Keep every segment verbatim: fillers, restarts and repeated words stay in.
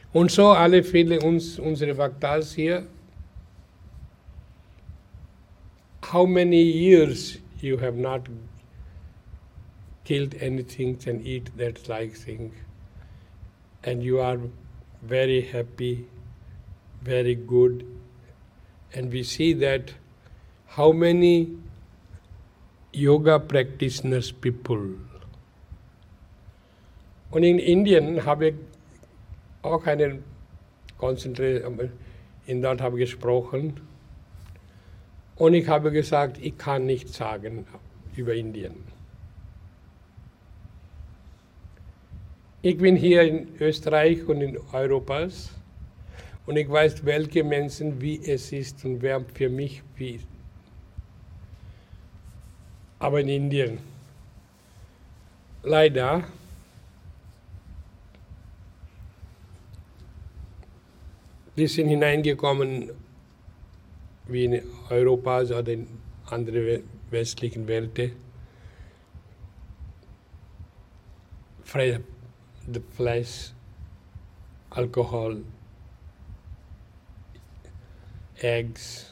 Und so alle viele uns, unsere Bhaktas hier, how many years you have not killed anything and eat that like thing, and you are very happy, very good, and we see that how many yoga practitioners people. Und in Indien habe ich auch einen Konzentration, in dort habe ich gesprochen, und ich habe gesagt, ich kann nichts sagen über Indien. Ich bin hier in Österreich und in Europa und ich weiß, welche Menschen, wie es ist und wer für mich wie. Aber in Indien, leider, wir sind hineingekommen wie in Europa oder in andere westlichen Welten. The flesh, alcohol, eggs.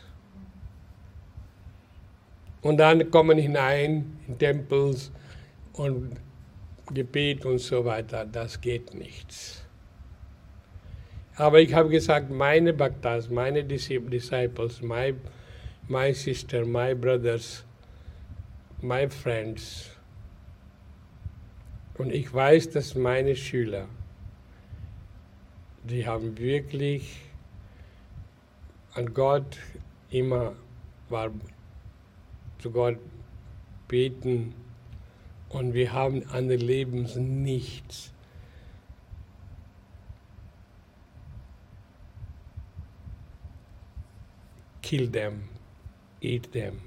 Und dann kommen hinein in Tempels und Gebet und so weiter. Das geht nichts. Aber ich habe gesagt, meine Bhaktas, meine Disciples, my, my sister, my brothers, my friends, und ich weiß, dass meine Schüler, die haben wirklich an Gott immer war, zu Gott beten, und wir haben an den Lebens nichts. Kill them, eat them.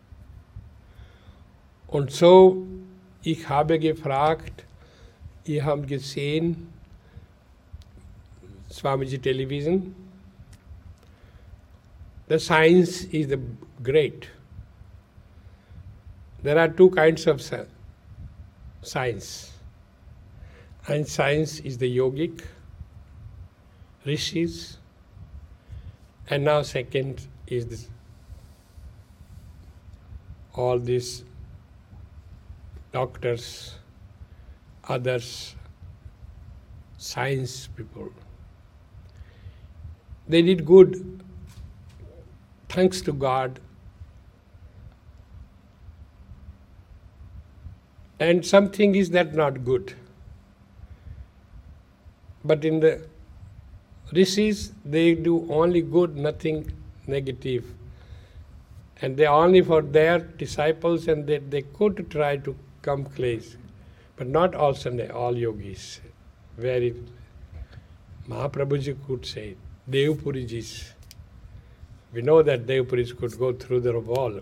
Und so, ich habe gefragt, ihr habt gesehen, Swamiji Television, the science is the great. There are two kinds of science. And science is the yogic, rishis, and now second is this, all these doctors, others, science people. They did good, thanks to God. And something is that not good. But in the rishis, they do only good, nothing negative. And they only for their disciples, and they, they could try to come close. But not also all yogis. Very, Mahaprabhuji could say, Devpurijis. We know that Devpuris could go through the wall.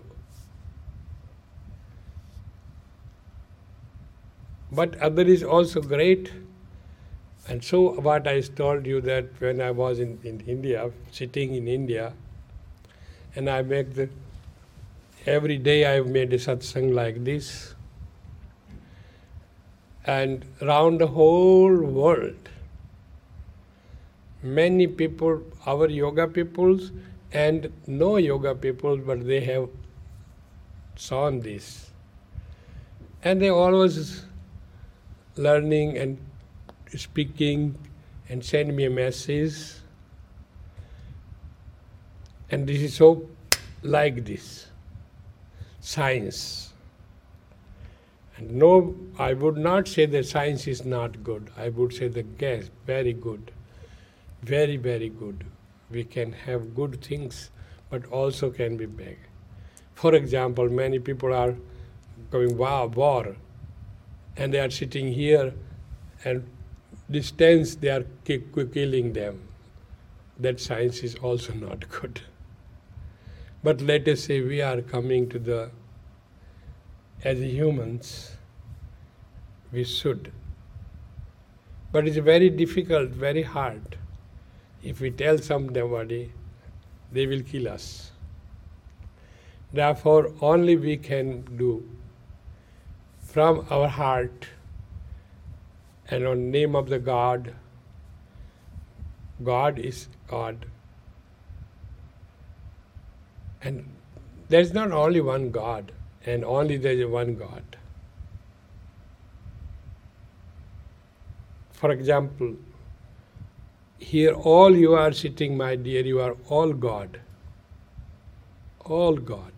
But other is also great. And so what I told you that when I was in, in India, sitting in India, and I make the, every day I've made a satsang like this, and around the whole world, many people, our yoga peoples and no yoga people, but they have seen this. And they always learning and speaking and send me a message. And this is so like this, science. And no, I would not say that science is not good. I would say that yes, very good, very, very good. We can have good things, but also can be bad. For example, many people are going, wow, war, and they are sitting here, and distance they are ki- killing them. That science is also not good. But let us say we are coming to the, as humans, we should. But it's very difficult, very hard. If we tell somebody, they will kill us. Therefore, only we can do from our heart and on name of the God, God is God. And there's not only one God, and only there is one God. For example, here all you are sitting, my dear, you are all God. All God.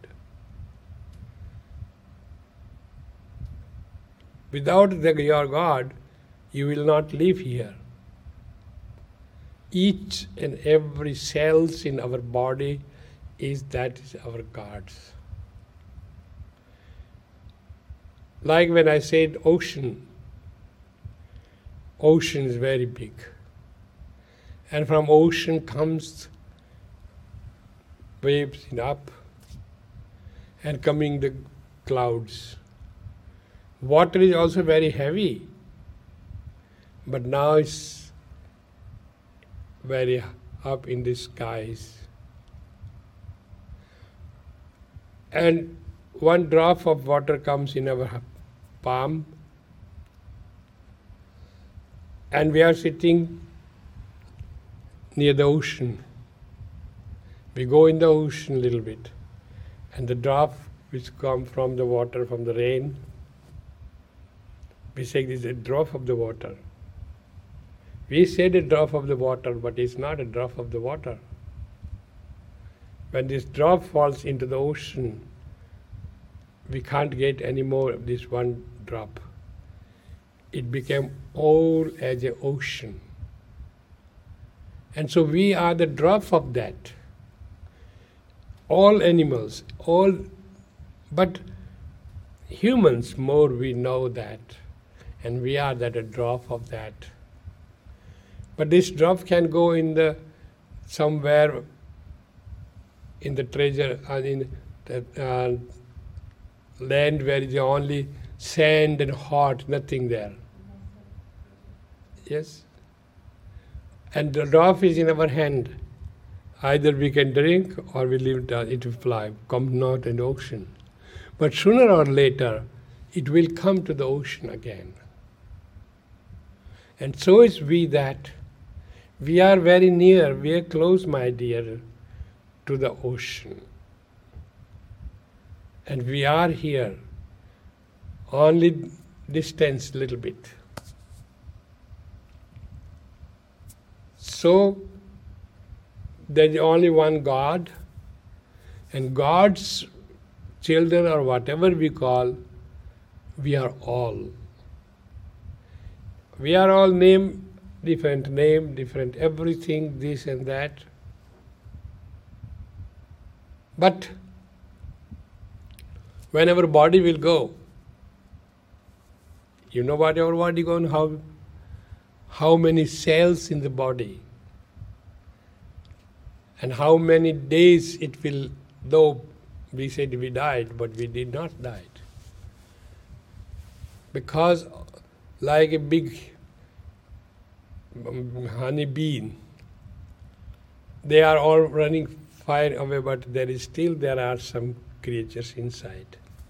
Without the, your God, you will not live here. Each and every cells in our body is that is our gods. Like when I said ocean, ocean is very big. And from ocean comes waves up and coming the clouds. Water is also very heavy, but now it's very up in the skies. And one drop of water comes in our palm, and we are sitting near the ocean. We go in the ocean a little bit, and the drop which come from the water, from the rain, we say this is a drop of the water. We said a drop of the water, but it's not a drop of the water. When this drop falls into the ocean, we can't get any more of this one drop. It became all as an ocean. And so we are the drop of that. All animals, all, but humans more we know that. And we are that a drop of that. But this drop can go in the somewhere in the treasure, uh, in the uh, land where is only sand and hot, nothing there. Yes? And the drop is in our hand. Either we can drink or we leave it, uh, it will fly, come not in the ocean. But sooner or later, it will come to the ocean again. And so is we that. We are very near, we are close, my dear, to the ocean. And we are here, only distance little bit. So, there is only one God, and God's children or whatever we call, we are all. We are all named different name, different everything, this and that. But when our body will go, you know what our body going, how how many cells in the body, and how many days it will, though we said we died, but we did not die. Because like a big honey bee, they are all running far away, but there is still there are some creatures inside.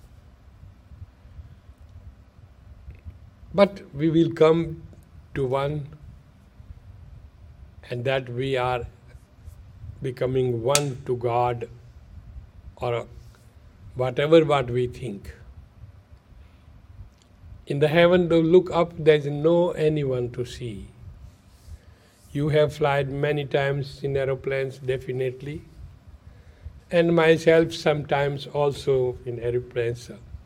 But we will come to one, and that we are becoming one to God, or whatever what we think. In the heaven, to look up, there is no anyone to see. You have flown many times in aeroplanes, definitely, and myself sometimes also in aeroplanes.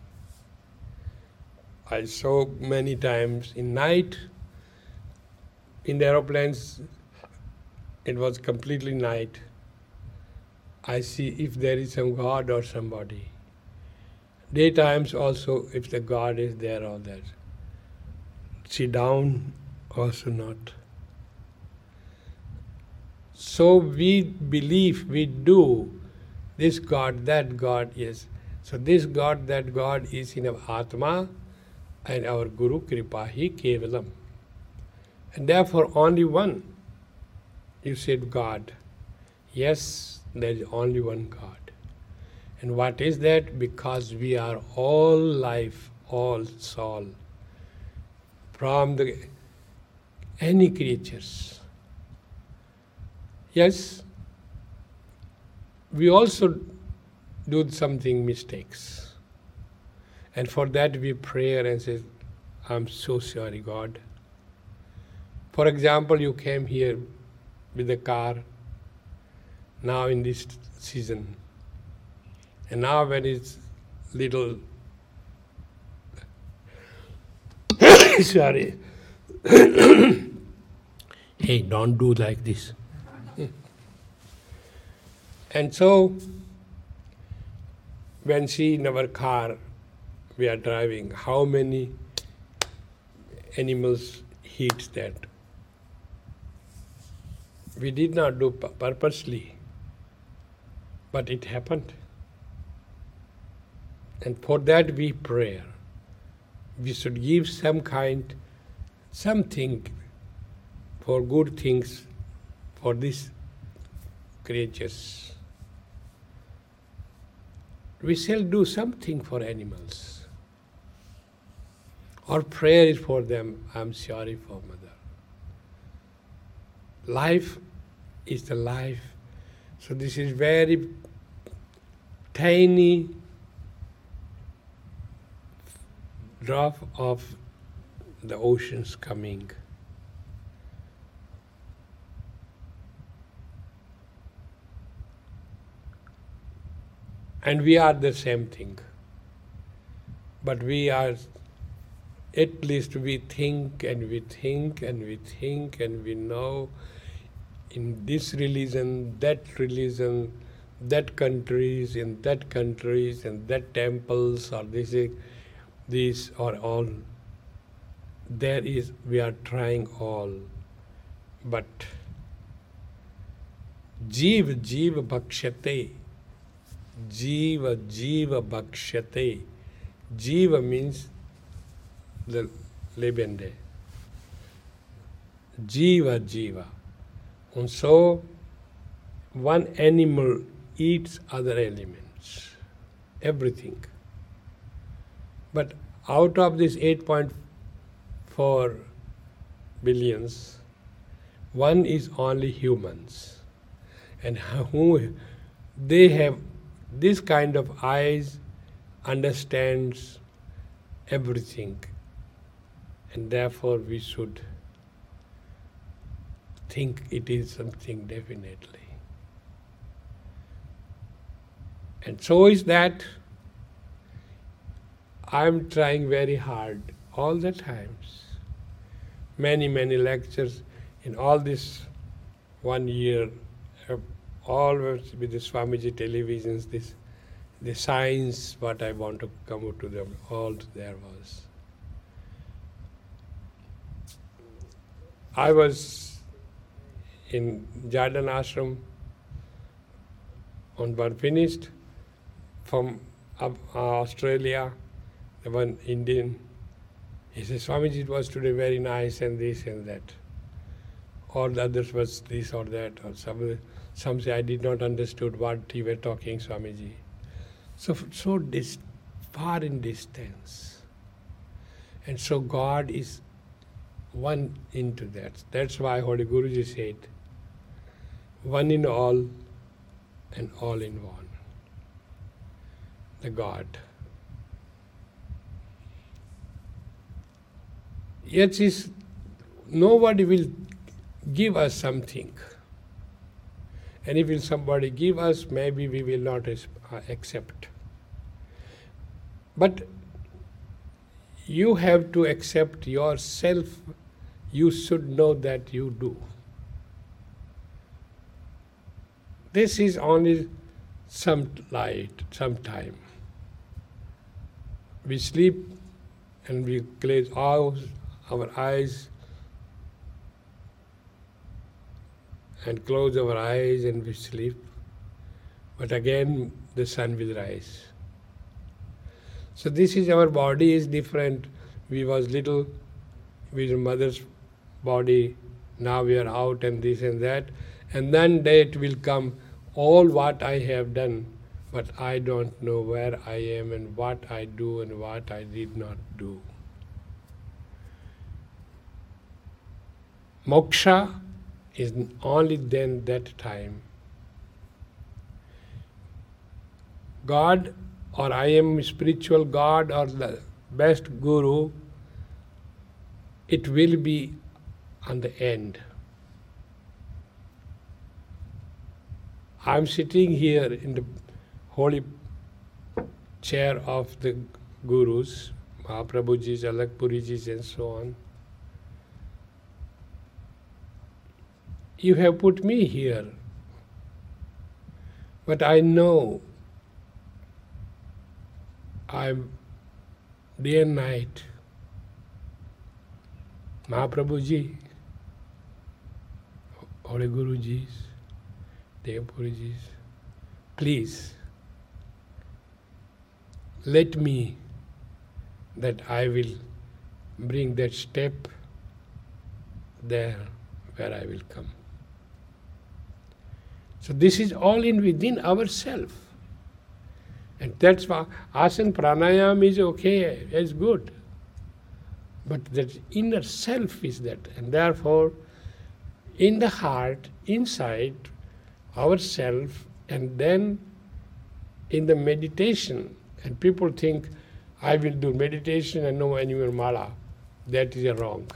I saw many times in night, in the aeroplanes, it was completely night. I see if there is some God or somebody. Daytimes also, if the God is there or there. Sit down, also not. So we believe, we do, this God, that God is. So this God, that God is in our Atma, and our Guru Kripahi Kevalam. And therefore only one. You said God. Yes, there is only one God. And what is that? Because we are all life, all soul. From the any creatures. Yes, we also do something mistakes. And for that we pray and say, I'm so sorry, God. For example, you came here with a car now in this season. And now when it's little sorry. Hey, don't do like this. And so when see in our car we are driving, how many animals hit that? We did not do pu- purposely, but it happened. And for that we pray. We should give some kind, something for good things for these creatures. We shall do something for animals. Our prayer is for them, I'm sorry for mother. Life is the life. So this is very tiny drop of the oceans coming. And we are the same thing. But we are, at least we think and we think and we think and we know in this religion, that religion, that countries, in that countries, and that temples, or this, these are all, there is, we are trying all. But Jeev, Jeev Bhakshate. Jiva, Jiva Bhakshate. Jiva means the lebende. Jiva, Jiva. And so, one animal eats other elements, everything. But out of this eight point four billions, one is only humans. And who they have this kind of eyes, understands everything. And therefore we should think it is something definitely. And so is that I am trying very hard all the times. Many, many lectures in all this one year, uh, always with the Swamiji televisions, this the science, what I want to come to them, all there was. I was in Jardin Ashram on one finished from uh, Australia, the one Indian. He said, Swamiji, it was today very nice and this and that. All the others was this or that, or some, some say I did not understood what he were talking, Swamiji. So, so dis- far in distance. And so God is one into that. That's why Holy Guruji said, one in all and all in one. The God. Yet is nobody will give us something. And if somebody give us, maybe we will not accept. But you have to accept yourself. You should know that you do. This is only some light, some time. We sleep and we close our, our eyes and close our eyes and we sleep. But again the sun will rise. So this is our body is different. We was little with mother's body, now we are out and this and that. And then date will come, all what I have done, but I don't know where I am and what I do and what I did not do. Moksha is only then that time God, or I am spiritual God, or the best guru, it will be on the end. I'm sitting here in the holy chair of the gurus, Mahaprabhuji's, Alakpuriji's, and so on. You have put me here, but I know I'm day and night. Mahaprabhuji, Holy Guruji's, Devapuriji's, please let me that I will bring that step there where I will come. So this is all in within ourselves. And that's why asana pranayam is okay, it's good. But that inner self is that. And therefore, in the heart, inside ourself, and then in the meditation, and people think, I will do meditation and no annual mala. That is wrong.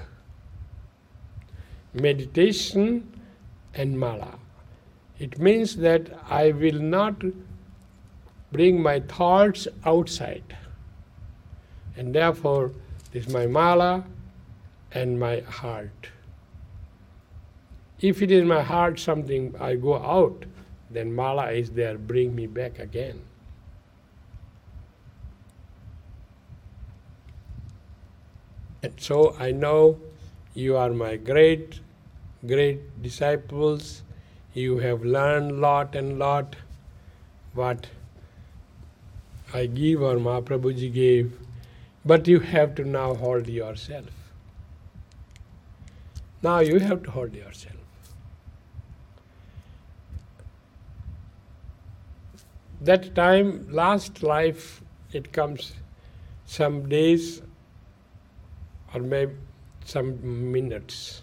Meditation and mala. It means that I will not bring my thoughts outside. And therefore, this is my mala and my heart. If it is my heart something I go out, then mala is there, bring me back again. And so I know you are my great, great disciples. You have learned lot and lot what I give or Mahaprabhuji gave, but you have to now hold yourself. Now you have to hold yourself. That time, last life, it comes some days or maybe some minutes.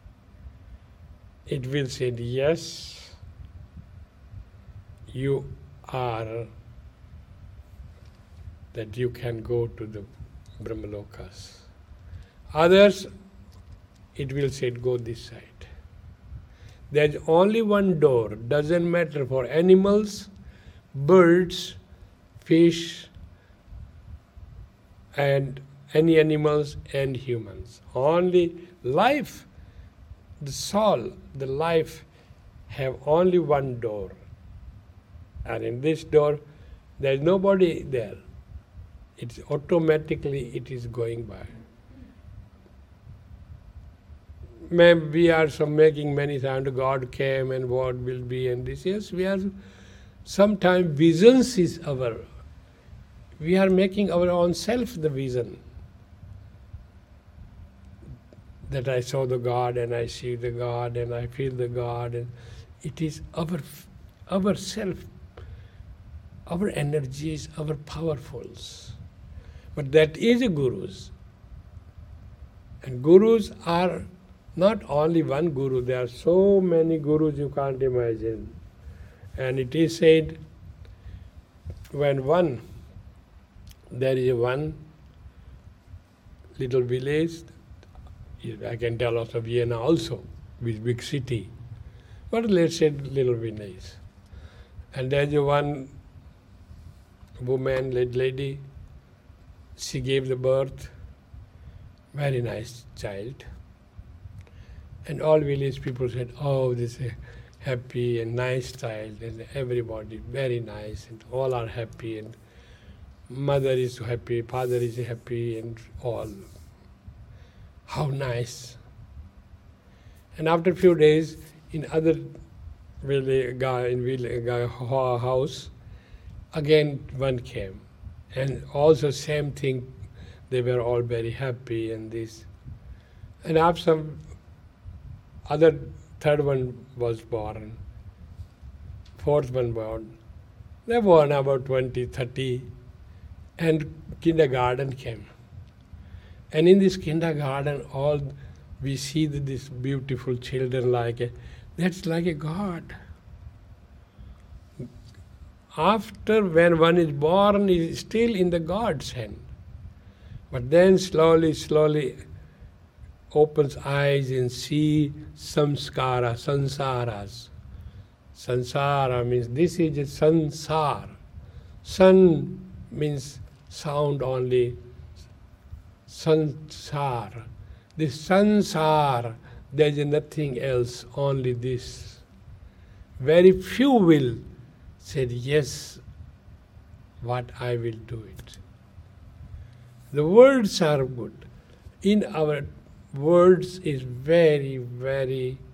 It will say, yes, you are, that you can go to the Brahmalokas. Others, it will say, go this side. There's only one door, doesn't matter for animals, birds, fish, and any animals and humans. Only life, the soul, the life have only one door. And in this door, there is nobody there. It's automatically it is going by. Maybe we are some making many times God came and what will be and this. Yes, we are sometimes visions is our. We are making our own self the vision. That I saw the God and I see the God and I feel the God, and it is our our self, our energies, our powerfuls. But that is a gurus. And gurus are not only one guru, there are so many gurus you can't imagine. And it is said, when one, there is one little village, I can tell also Vienna also, with big city, but let's say little village. And there is one woman, lady, she gave the birth, very nice child. And all village people said, oh, this is a happy and nice child, and everybody very nice, and all are happy, and mother is happy, father is happy, and all. How nice. And after a few days, in other village, in village, house, again one came. And also same thing, they were all very happy and this. And after some other third one was born, fourth one born. They were about twenty, thirty, and kindergarten came. And in this kindergarten, all we see that these beautiful children like a, that's like a God. After when one is born, is still in the God's hand. But then slowly, slowly opens eyes and see samskara, sansaras. Sansara means this is a sansar. San means sound only. Sansar. This sansar, there is nothing else, only this. Very few will say, yes, what I will do it. The words are good. In our words is very, very